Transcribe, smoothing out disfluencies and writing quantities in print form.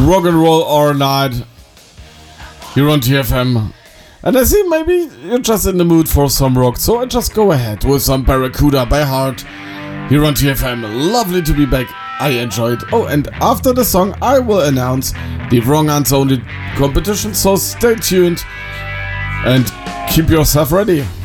Rock and Roll All Night here on TFM. And I see maybe you're just in the mood for some rock, so I just go ahead with some Barracuda by Heart here on TFM. Lovely to be back. I enjoyed. Oh, and after the song, I will announce the Wrong Answer Only competition, so stay tuned and keep yourself ready.